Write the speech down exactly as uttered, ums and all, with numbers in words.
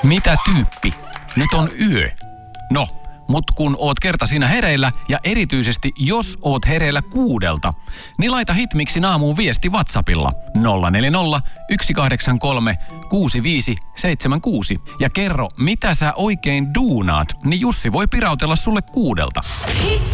Mitä tyyppi? Nyt on yö. No, mut kun oot kerta siinä hereillä ja erityisesti jos oot hereillä kuudelta, niin laita Hitmixin aamuun viesti WhatsAppilla nolla neljä nolla, yksi kahdeksan kolme, kuusi viisi seitsemän kuusi ja kerro, mitä sä oikein duunaat, niin Jussi voi pirautella sulle kuudelta. Hit